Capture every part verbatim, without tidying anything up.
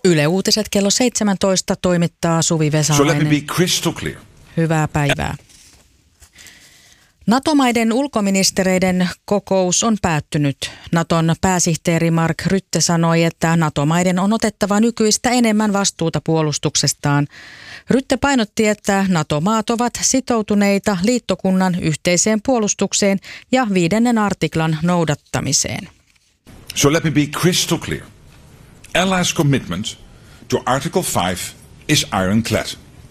Yle Uutiset kello seitsemäntoista toimittaa Suvi Vesalainen. So let me be crystal clear. Hyvää päivää. NATO-maiden ulkoministereiden kokous on päättynyt. Naton pääsihteeri Mark Rutte sanoi, että NATO-maiden on otettava nykyistä enemmän vastuuta puolustuksestaan. Rutte painotti, että NATO-maat ovat sitoutuneita liittokunnan yhteiseen puolustukseen ja viidennen artiklan noudattamiseen. So let me be crystal clear. Allies' commitment to Article five is ironclad.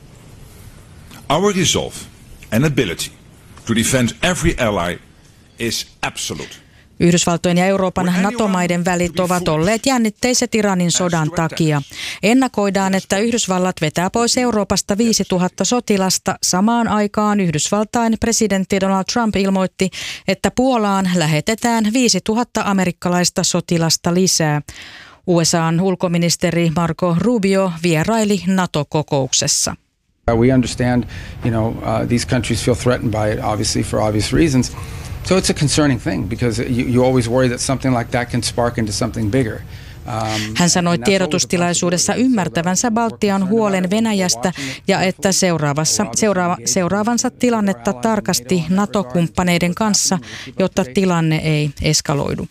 Our resolve and ability to defend every ally is absolute. Yhdysvaltojen ja Euroopan NATO-maiden välit ovat olleet jännitteiset Iranin sodan takia. Ennakoidaan, että Yhdysvallat vetää pois Euroopasta viisituhatta sotilasta. Samaan aikaan Yhdysvaltain presidentti Donald Trump ilmoitti, että Puolaan lähetetään viisituhatta amerikkalaista sotilasta lisää. U S A:n ulkoministeri Marco Rubio vieraili NATO-kokouksessa. We understand, you know, uh, these countries feel threatened by it, obviously, for obvious reasons. So it's a concerning thing because you, you always worry that something like that can spark into something bigger. Hän sanoi tiedotustilaisuudessa ymmärtävänsä Baltian huolen Venäjästä ja että seuraavassa, seuraava, seuraavansa tilannetta tarkasti NATO-kumppaneiden kanssa, jotta tilanne ei eskaloidu.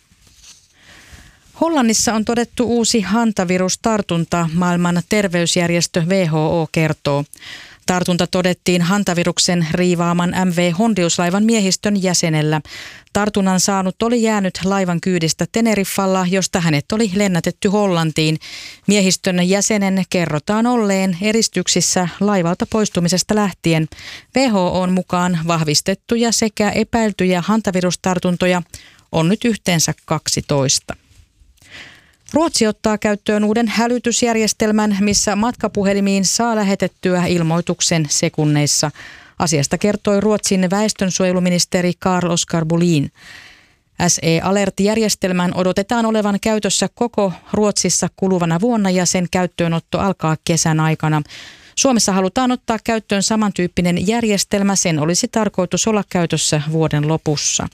Hollannissa on todettu uusi hantavirustartunta, maailman terveysjärjestö W H O kertoo. Tartunta todettiin hantaviruksen riivaaman M V Hondius-laivan miehistön jäsenellä. Tartunnan saanut oli jäänyt laivan kyydistä Teneriffalla, josta hänet oli lennätetty Hollantiin. Miehistön jäsenen kerrotaan olleen eristyksissä laivalta poistumisesta lähtien. W H O:n mukaan vahvistettuja sekä epäiltyjä hantavirustartuntoja on nyt yhteensä kaksitoista. Ruotsi ottaa käyttöön uuden hälytysjärjestelmän, missä matkapuhelimiin saa lähetettyä ilmoituksen sekunneissa. Asiasta kertoi Ruotsin väestönsuojeluministeri Carl-Oskar Bolin. S E Alert-järjestelmän odotetaan olevan käytössä koko Ruotsissa kuluvana vuonna ja sen käyttöönotto alkaa kesän aikana. Suomessa halutaan ottaa käyttöön samantyyppinen järjestelmä. Sen olisi tarkoitus olla käytössä vuoden lopussa.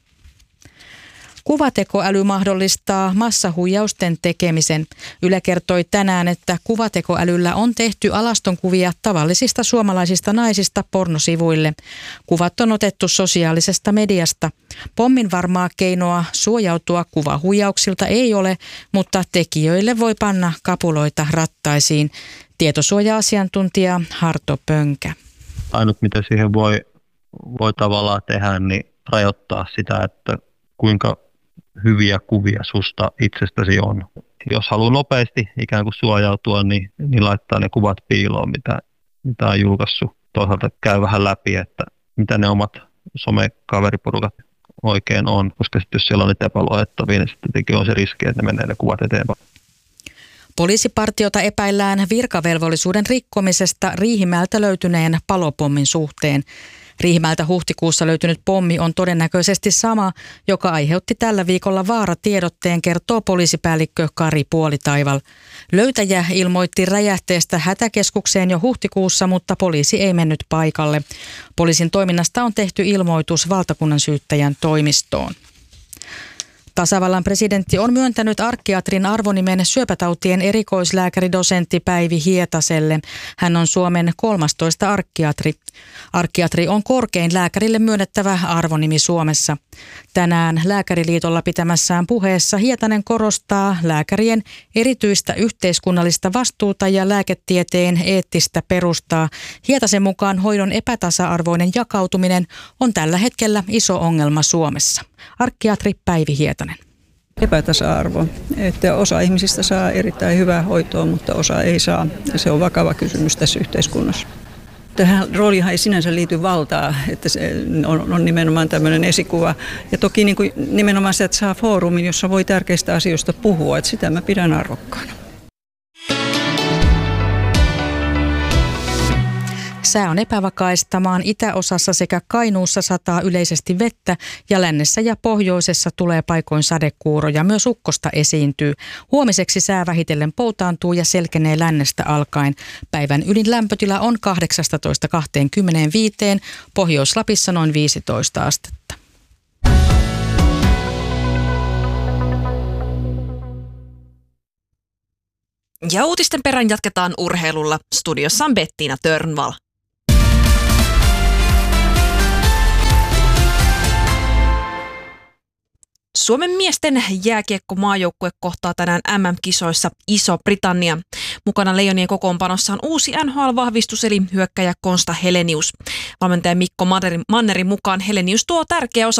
Kuvatekoäly mahdollistaa massahuijausten tekemisen. Yle kertoi tänään, että kuvatekoälyllä on tehty alastonkuvia tavallisista suomalaisista naisista pornosivuille. Kuvat on otettu sosiaalisesta mediasta. Pommin varmaa keinoa suojautua kuvahuijauksilta ei ole, mutta tekijöille voi panna kapuloita rattaisiin. Tietosuoja-asiantuntija Harto Pönkä. Ainut mitä siihen voi, voi tavallaan tehdä, niin rajoittaa sitä, että kuinka hyviä kuvia susta itsestäsi on. Jos haluaa nopeasti ikään kuin suojautua, niin, niin laittaa ne kuvat piiloon, mitä, mitä on julkaissut. Toisaalta käy vähän läpi, että mitä ne omat somekaveriporukat oikein on, koska sitten jos siellä on niitä epäluotettavia, niin sitten on se riski, että ne menee ne kuvat eteenpäin. Poliisipartiota epäillään virkavelvollisuuden rikkomisesta Riihimäeltä löytyneen palopommin suhteen. Riihimäeltä huhtikuussa löytynyt pommi on todennäköisesti sama, joka aiheutti tällä viikolla vaaratiedotteen, kertoo poliisipäällikkö Kari Puolitaival. Löytäjä ilmoitti räjähteestä hätäkeskukseen jo huhtikuussa, mutta poliisi ei mennyt paikalle. Poliisin toiminnasta on tehty ilmoitus valtakunnan syyttäjän toimistoon. Tasavallan presidentti on myöntänyt arkkiatrin arvonimen syöpätautien erikoislääkäridosentti Päivi Hietaselle. Hän on Suomen kolmastoista arkkiatri. Arkkiatri on korkein lääkärille myönnettävä arvonimi Suomessa. Tänään Lääkäriliitolla pitämässään puheessa Hietanen korostaa lääkärien erityistä yhteiskunnallista vastuuta ja lääketieteen eettistä perustaa. Hietasen mukaan hoidon epätasa-arvoinen jakautuminen on tällä hetkellä iso ongelma Suomessa. Arkkiatri Päivi Hietanen. Epätasa-arvo, että osa ihmisistä saa erittäin hyvää hoitoa, mutta osa ei saa. Ja se on vakava kysymys tässä yhteiskunnassa. Tähän roolihan ei sinänsä liity valtaa, että se on, on nimenomaan tämmöinen esikuva. Ja toki niin kuin nimenomaan se, että saa foorumin, jossa voi tärkeistä asioista puhua, että sitä mä pidän arvokkaana. Sää on epävakaista. Maan itäosassa sekä Kainuussa sataa yleisesti vettä ja lännessä ja pohjoisessa tulee paikoin sadekuuroja. Myös ukkosta esiintyy. Huomiseksi sää vähitellen poutaantuu ja selkenee lännestä alkaen. Päivän ylin lämpötila on kahdeksastatoista kaksikymmentäviisi, Pohjois-Lapissa noin viisitoista astetta. Ja uutisten perään jatketaan urheilulla. Studiossa on Bettina Törnvall. Suomen miesten jääkiekko-maajoukkue kohtaa tänään M M-kisoissa Iso-Britannia. Mukana Leijonien kokoonpanossa on uusi N H L-vahvistus eli hyökkäjä Konsta Helenius. Valmentaja Mikko Mannerin mukaan Helenius tuo tärkeä osa